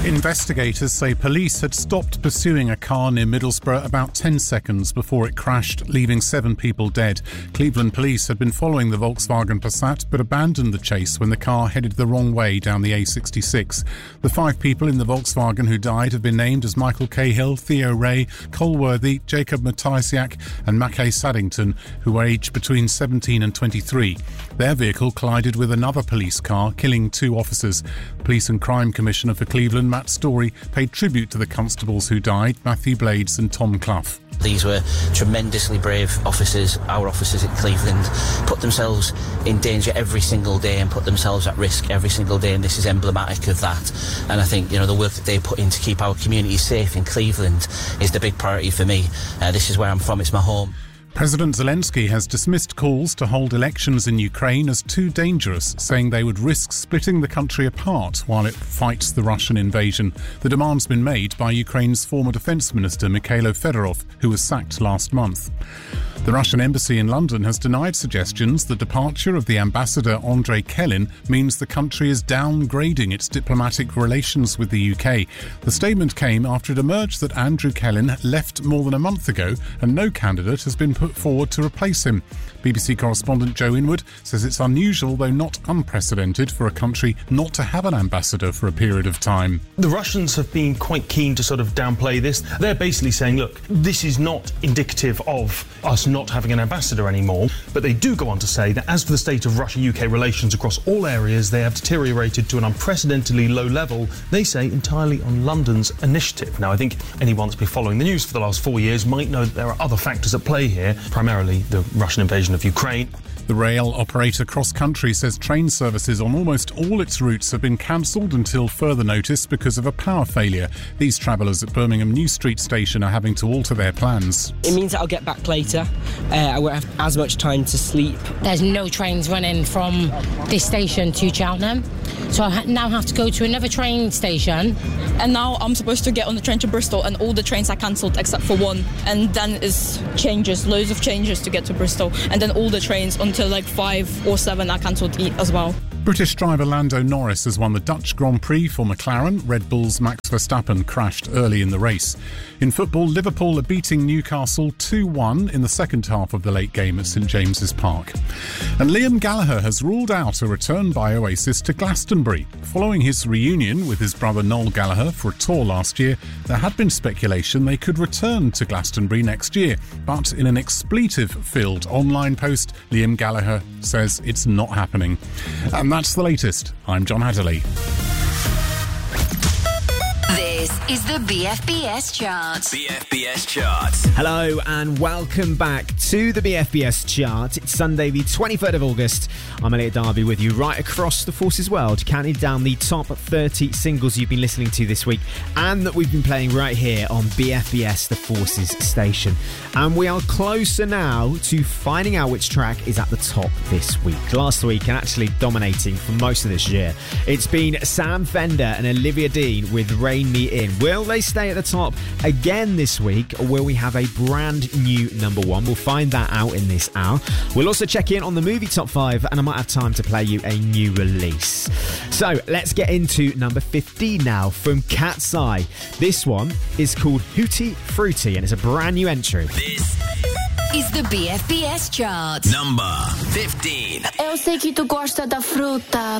Investigators say police had stopped pursuing a car near Middlesbrough about 10 seconds before it crashed, leaving 7 people dead. Cleveland police had been following the Volkswagen Passat but abandoned the chase when the car headed the wrong way down the A66. The 5 people in the Volkswagen who died have been named as Michael Cahill, Theo Ray, Cole Worthy, Jacob Matysiak and Mackay Saddington, who were aged between 17 and 23. Their vehicle collided with another police car, killing 2 officers. Police and Crime Commissioner for Cleveland, Matt Story, paid tribute to the constables who died, Matthew Blades and Tom Clough. These were tremendously brave officers. Our officers at Cleveland put themselves in danger every single day and put themselves at risk every single day, and this is emblematic of that. And I think, the work that they put in to keep our communities safe in Cleveland is the big priority for me. This is where I'm from, it's my home. President Zelensky has dismissed calls to hold elections in Ukraine as too dangerous, saying they would risk splitting the country apart while it fights the Russian invasion. The demand's been made by Ukraine's former Defence Minister Mikhailo Fedorov, who was sacked last month. The Russian embassy in London has denied suggestions the departure of the ambassador Andrei Kelin means the country is downgrading its diplomatic relations with the UK. The statement came after it emerged that Andrew Kelin left more than a month ago and no candidate has been put forward to replace him. BBC correspondent Joe Inwood says it's unusual, though not unprecedented, for a country not to have an ambassador for a period of time. The Russians have been quite keen to sort of downplay this. They're basically saying, look, this is not indicative of us not having an ambassador anymore. But they do go on to say that as for the state of Russia-UK relations across all areas, they have deteriorated to an unprecedentedly low level, they say entirely on London's initiative. Now, I think anyone that's been following the news for the last 4 years might know that there are other factors at play here, primarily the Russian invasion of Ukraine. The rail operator Cross Country says train services on almost all its routes have been cancelled until further notice because of a power failure. These travellers at Birmingham New Street Station are having to alter their plans. It means that I'll get back later. I won't have as much time to sleep. There's no trains running from this station to Cheltenham, so I now have to go to another train station. And now I'm supposed to get on the train to Bristol and all the trains are cancelled except for one. And then it's loads of changes to get to Bristol. And then all the trains until like 5 or 7 are cancelled as well. British driver Lando Norris has won the Dutch Grand Prix for McLaren. Red Bull's Max Verstappen crashed early in the race. In football, Liverpool are beating Newcastle 2-1 in the second half of the late game at St James's Park. And Liam Gallagher has ruled out a return by Oasis to Glastonbury. Following his reunion with his brother Noel Gallagher for a tour last year, there had been speculation they could return to Glastonbury next year. But in an expletive-filled online post, Liam Gallagher says it's not happening. And that's the latest. I'm John Hatterley. This is the BFBS Chart. BFBS Chart. Hello and welcome back to the BFBS Chart. It's Sunday the 23rd of August. I'm Elliot Darby with you right across the Forces world, counting down the top 30 singles you've been listening to this week and that we've been playing right here on BFBS, the Forces station. And we are closer now to finding out which track is at the top this week. Last week and actually dominating for most of this year, it's been Sam Fender and Olivia Dean with Rein Me In. Will they stay at the top again this week, or will we have a brand new number 1? We'll find that out in this hour. We'll also check in on the movie top 5, and I might have time to play you a new release. So let's get into number 15 now from Cat's Eye. This one is called Hootie Fruity, and it's a brand new entry. This is the BFBS Chart. Number 15. Eu sei que tu gosta da fruta.